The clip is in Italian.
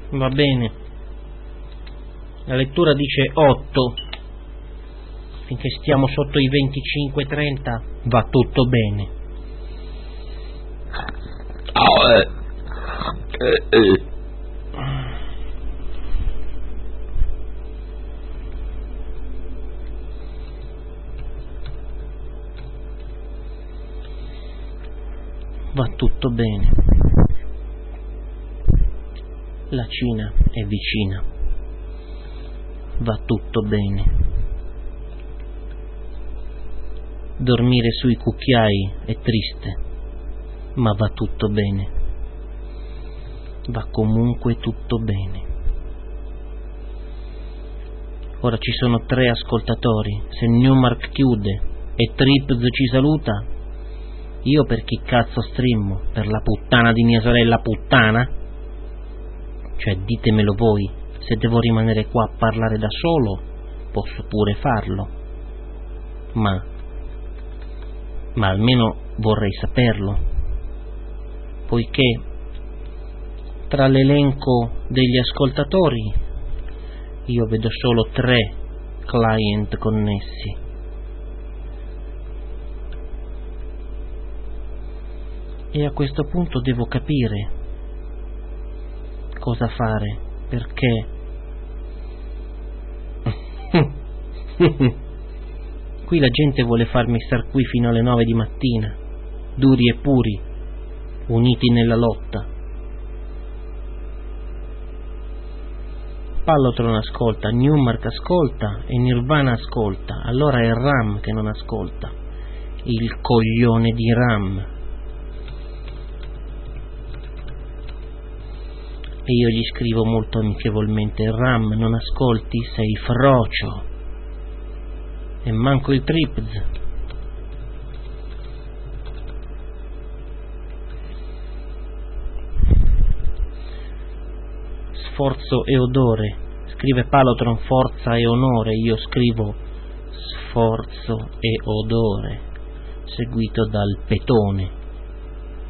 Va bene. La lettura dice 8. Finché stiamo sotto i 25-30 va tutto bene. Va tutto bene. La Cina è vicina. Va tutto bene. Dormire sui cucchiai è triste, ma va tutto bene. Va comunque tutto bene. Ora ci sono 3 ascoltatori. Se Newmark chiude e Trips ci saluta, io per chi cazzo strimmo? Per la puttana di mia sorella puttana? Cioè, ditemelo voi. Se devo rimanere qua a parlare da solo, posso pure farlo. Ma almeno vorrei saperlo, poiché tra l'elenco degli ascoltatori io vedo solo 3 client connessi. E a questo punto devo capire cosa fare, perché qui la gente vuole farmi star qui fino alle 9 di mattina, duri e puri, uniti nella lotta. Pallotron ascolta, Newmark ascolta e Nirvana ascolta. Allora è Ram che non ascolta, il coglione di Ram. E io gli scrivo molto amichevolmente: Ram, non ascolti, sei frocio. E manco il Trips. Sforzo e odore. Scrive Pallotron forza e onore. Io scrivo sforzo e odore, seguito dal petone.